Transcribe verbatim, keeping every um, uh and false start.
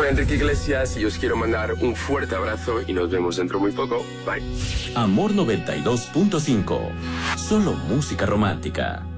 Juan Enrique Iglesias y os quiero mandar un fuerte abrazo y nos vemos dentro muy poco. Bye. Amor noventa y dos punto cinco. Solo música romántica.